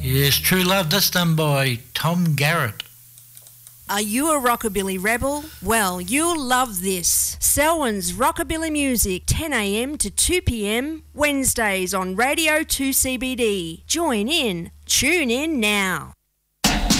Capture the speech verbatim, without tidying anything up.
Yes, True Love, that's done by Tom Garrett. Are you a rockabilly rebel? Well, you'll love this. Selwyn's Rockabilly Music, ten a m to two p m, Wednesdays on Radio two C B D. Join in. Tune in now.